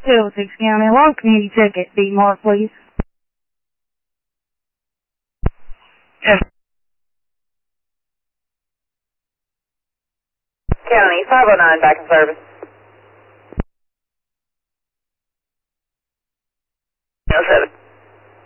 206 County, long community ticket, Seymour, please. Yes. County 509 back in service.